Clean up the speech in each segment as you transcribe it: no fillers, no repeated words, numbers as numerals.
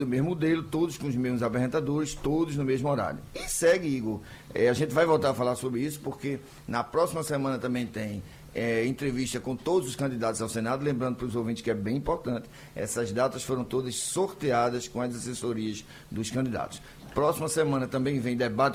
do mesmo modelo, todos com os mesmos apresentadores, todos no mesmo horário. E segue, Igor. A gente vai voltar a falar sobre isso, porque na próxima semana também tem entrevista com todos os candidatos ao Senado, lembrando para os ouvintes que é bem importante, essas datas foram todas sorteadas com as assessorias dos candidatos. Próxima semana também vem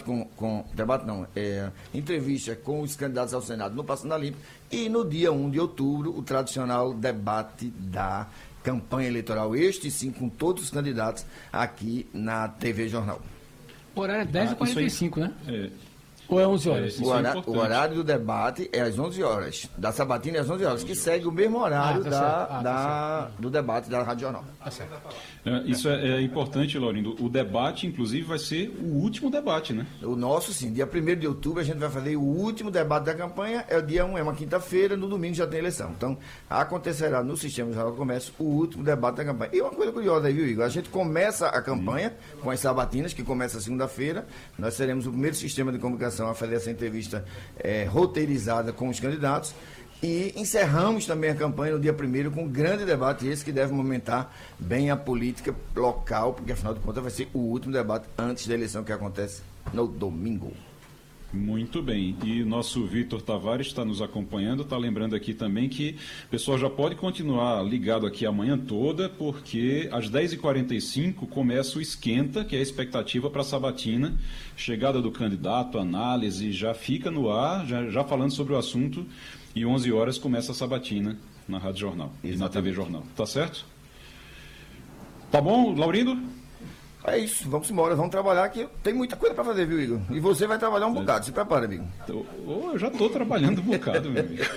entrevista com os candidatos ao Senado no Passando a Limpo, e no dia 1 de outubro, o tradicional debate da campanha eleitoral, este sim, com todos os candidatos aqui na TV Jornal. O horário é 10h45, né? Ou é 11 horas? O horário do debate é às 11 horas. Da sabatina é às 11 horas, que segue o mesmo horário do debate da Rádio Jornal. Isso é importante, Laurindo. O debate, inclusive, vai ser o último debate, né? O nosso, sim. Dia 1º de outubro a gente vai fazer o último debate da campanha. É o dia 1, é uma quinta-feira, no domingo já tem eleição. Então, acontecerá no Sistema Jornal do Comércio o último debate da campanha. E uma coisa curiosa aí, viu, Igor? A gente começa a campanha com as sabatinas, que começa segunda-feira. Nós seremos o primeiro sistema de comunicação a fazer essa entrevista roteirizada com os candidatos. E encerramos também a campanha no dia 1º com um grande debate, esse que deve movimentar bem a política local, porque afinal de contas vai ser o último debate antes da eleição, que acontece no domingo. Muito bem, e o nosso Vitor Tavares está nos acompanhando, está lembrando aqui também que o pessoal já pode continuar ligado aqui a manhã toda, porque às 10h45 começa o Esquenta, que é a expectativa para a sabatina, chegada do candidato, análise, já fica no ar, já falando sobre o assunto, e 11 horas começa a sabatina na Rádio Jornal. Exatamente. E na TV Jornal, tá certo? Tá bom, Laurindo? É isso, vamos embora, vamos trabalhar, que tem muita coisa para fazer, viu, Igor? E você vai trabalhar um bocado, se prepara, amigo. Eu já estou trabalhando um bocado, meu amigo.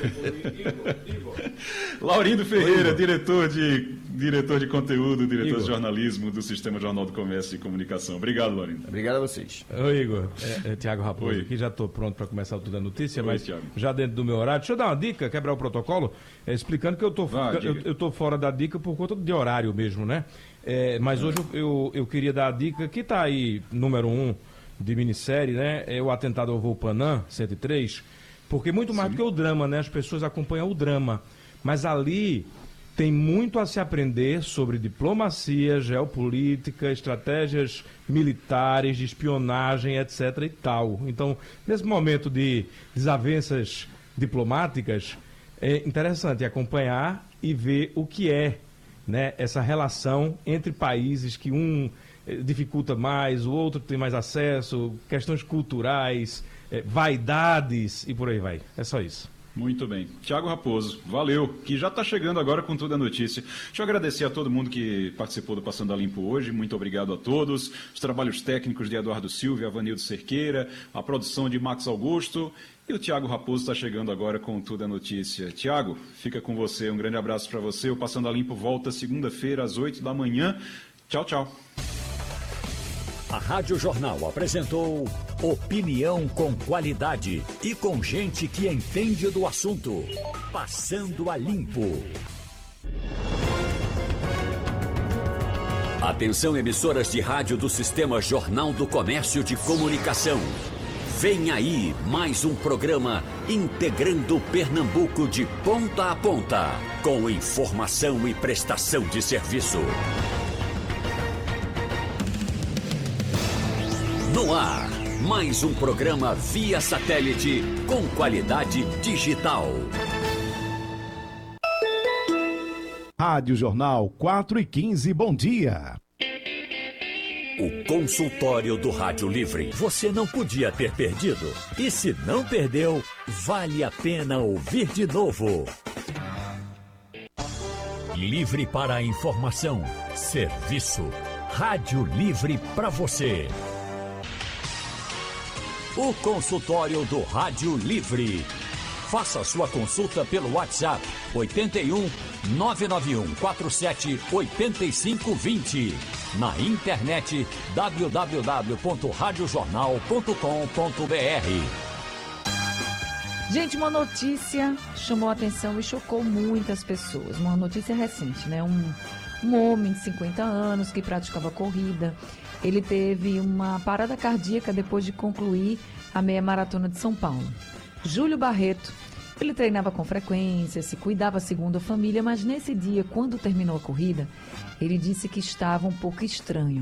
Laurindo Ferreira, diretor de conteúdo, diretor de jornalismo do Sistema Jornal do Comércio e Comunicação. Obrigado, Laurindo. Obrigado a vocês. Oi, Igor. Tiago Raposo aqui, já estou pronto para começar o Tudo é Notícia, mas Thiago, já dentro do meu horário. Deixa eu dar uma dica, quebrar o protocolo, explicando que eu estou fora da dica por conta de horário mesmo, né? Mas hoje eu queria dar a dica que está aí, número 1 de minissérie, né? É o atentado ao voo Panam 103, porque muito mais do que o drama, né? As pessoas acompanham o drama, mas ali tem muito a se aprender sobre diplomacia, geopolítica, estratégias militares, de espionagem, etc. e tal. Então, nesse momento de desavenças diplomáticas, é interessante acompanhar e ver o que é, né, essa relação entre países, que um dificulta mais, o outro tem mais acesso, questões culturais, vaidades e por aí vai. É só isso. Muito bem. Tiago Raposo, valeu, que já está chegando agora com Tudo é Notícia. Deixa eu agradecer a todo mundo que participou do Passando a Limpo hoje, muito obrigado a todos. Os trabalhos técnicos de Eduardo Silva, Avanildo Cerqueira, a produção de Max Augusto, e o Tiago Raposo está chegando agora com Tudo é Notícia. Tiago, fica com você, um grande abraço para você. O Passando a Limpo volta segunda-feira às 8 da manhã. Tchau, tchau. A Rádio Jornal apresentou opinião com qualidade e com gente que entende do assunto. Passando a Limpo. Atenção, emissoras de rádio do Sistema Jornal do Comércio de Comunicação. Vem aí mais um programa integrando Pernambuco de ponta a ponta, com informação e prestação de serviço. No ar, mais um programa via satélite com qualidade digital. Rádio Jornal 4h15, bom dia. O consultório do Rádio Livre. Você não podia ter perdido. E se não perdeu, vale a pena ouvir de novo. Livre para a informação, serviço. Rádio Livre para você. O consultório do Rádio Livre. Faça sua consulta pelo WhatsApp 81 991 47 8520. Na internet www.radiojornal.com.br. Gente, uma notícia chamou a atenção e chocou muitas pessoas. Uma notícia recente, né? Um homem de 50 anos que praticava corrida. Ele teve uma parada cardíaca depois de concluir a meia maratona de São Paulo. Júlio Barreto Ele treinava com frequência, se cuidava segundo a família, mas nesse dia, quando terminou a corrida, ele disse que estava um pouco estranho.